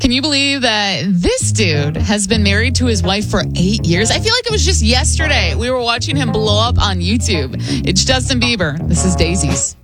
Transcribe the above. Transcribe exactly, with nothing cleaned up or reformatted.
Can you believe that this dude has been married to his wife for eight years? I feel like it was just yesterday. We were watching him blow up on YouTube. It's Justin Bieber. This is Daisies.